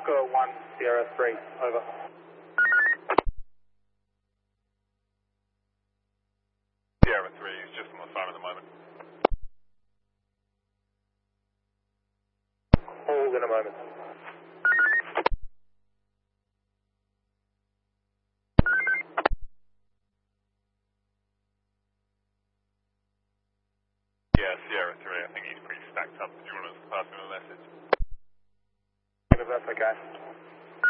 Oscar 1, Sierra 3, over. Sierra 3 is just on the phone at the moment. Hold in a moment. Yeah, Sierra 3, I think he's pretty stacked up. Do you want to pass him a message? If that's okay.